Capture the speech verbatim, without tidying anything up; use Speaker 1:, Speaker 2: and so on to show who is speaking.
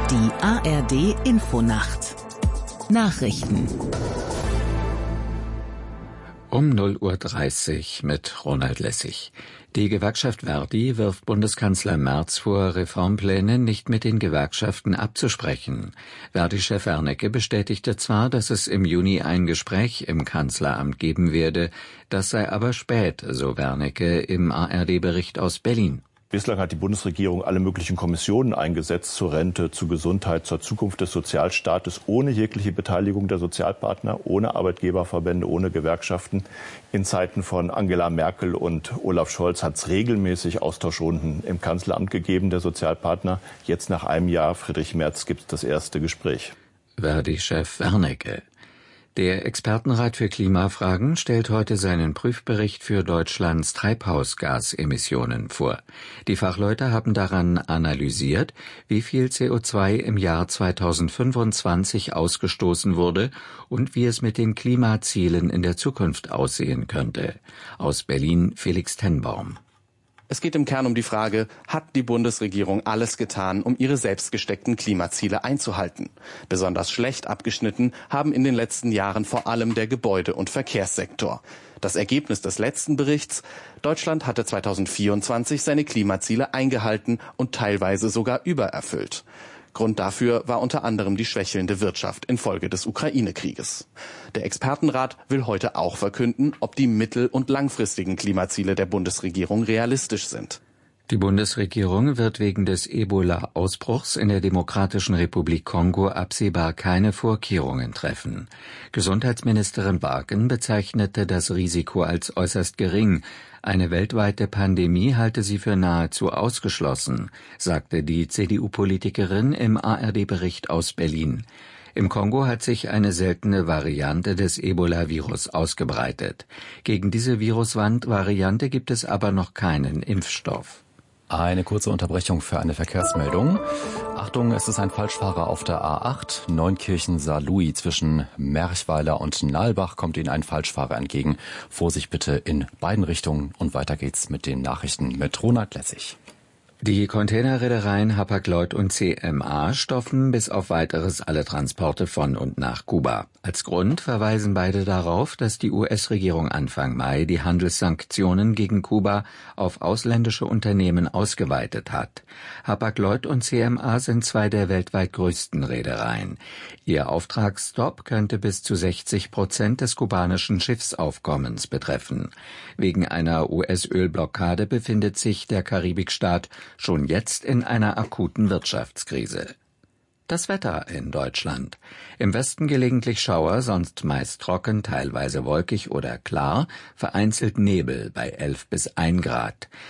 Speaker 1: Die A R D-Infonacht Nachrichten
Speaker 2: Um null Uhr dreißig mit Ronald Lessig. Die Gewerkschaft Verdi wirft Bundeskanzler Merz vor, Reformpläne nicht mit den Gewerkschaften abzusprechen. Verdi-Chef Wernicke bestätigte zwar, dass es im Juni ein Gespräch im Kanzleramt geben werde, das sei aber spät, so Wernicke im A R D-Bericht aus Berlin.
Speaker 3: Bislang hat die Bundesregierung alle möglichen Kommissionen eingesetzt zur Rente, zur Gesundheit, zur Zukunft des Sozialstaates, ohne jegliche Beteiligung der Sozialpartner, ohne Arbeitgeberverbände, ohne Gewerkschaften. In Zeiten von Angela Merkel und Olaf Scholz hat es regelmäßig Austauschrunden im Kanzleramt gegeben, der Sozialpartner. Jetzt nach einem Jahr, Friedrich Merz, gibt es das erste Gespräch.
Speaker 2: Verdi-Chef Wernicke. Der Expertenrat für Klimafragen stellt heute seinen Prüfbericht für Deutschlands Treibhausgasemissionen vor. Die Fachleute haben daran analysiert, wie viel C O zwei im Jahr zweitausendfünfundzwanzig ausgestoßen wurde und wie es mit den Klimazielen in der Zukunft aussehen könnte. Aus Berlin Felix Tenbaum.
Speaker 4: Es geht im Kern um die Frage, hat die Bundesregierung alles getan, um ihre selbst gesteckten Klimaziele einzuhalten? Besonders schlecht abgeschnitten haben in den letzten Jahren vor allem der Gebäude- und Verkehrssektor. Das Ergebnis des letzten Berichts: Deutschland hatte zweitausendvierundzwanzig seine Klimaziele eingehalten und teilweise sogar übererfüllt. Grund dafür war unter anderem die schwächelnde Wirtschaft infolge des Ukraine-Krieges. Der Expertenrat will heute auch verkünden, ob die mittel- und langfristigen Klimaziele der Bundesregierung realistisch sind.
Speaker 2: Die Bundesregierung wird wegen des Ebola-Ausbruchs in der Demokratischen Republik Kongo absehbar keine Vorkehrungen treffen. Gesundheitsministerin Barken bezeichnete das Risiko als äußerst gering. Eine weltweite Pandemie halte sie für nahezu ausgeschlossen, sagte die C D U-Politikerin im A R D-Bericht aus Berlin. Im Kongo hat sich eine seltene Variante des Ebola-Virus ausgebreitet. Gegen diese Virusvariante gibt es aber noch keinen Impfstoff.
Speaker 5: Eine kurze Unterbrechung für eine Verkehrsmeldung. Achtung, es ist ein Falschfahrer auf der A acht, Neunkirchen-Saarlouis. Zwischen Merchweiler und Nalbach kommt Ihnen ein Falschfahrer entgegen. Vorsicht bitte in beiden Richtungen. Und weiter geht's mit den Nachrichten mit Ronald Lessig.
Speaker 2: Die Containerreedereien Hapag-Lloyd und C M A stoppen bis auf Weiteres alle Transporte von und nach Kuba. Als Grund verweisen beide darauf, dass die U S-Regierung Anfang Mai die Handelssanktionen gegen Kuba auf ausländische Unternehmen ausgeweitet hat. Hapag-Lloyd und C M A sind zwei der weltweit größten Reedereien. Ihr Auftragsstopp könnte bis zu sechzig Prozent des kubanischen Schiffsaufkommens betreffen. Wegen einer U S-Ölblockade befindet sich der Karibikstaat schon jetzt in einer akuten Wirtschaftskrise. Das Wetter in Deutschland. Im Westen gelegentlich Schauer, sonst meist trocken, teilweise wolkig oder klar, vereinzelt Nebel bei elf bis ein Grad.